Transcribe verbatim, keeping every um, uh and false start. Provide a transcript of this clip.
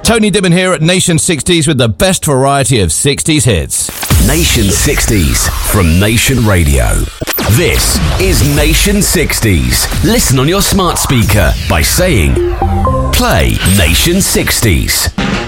Tony Dibben here at Nation sixties with the best variety of sixties hits. Nation sixties from Nation Radio. This is Nation sixties. Listen on your smart speaker by saying, play Nation sixties.